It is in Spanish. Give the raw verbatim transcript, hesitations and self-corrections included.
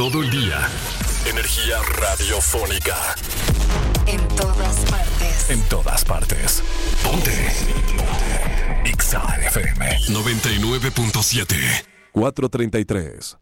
todo el día. Energía radiofónica. En todas partes. En todas partes. Ponte. Ponte. X A F M noventa y nueve punto siete. cuatro treinta y tres.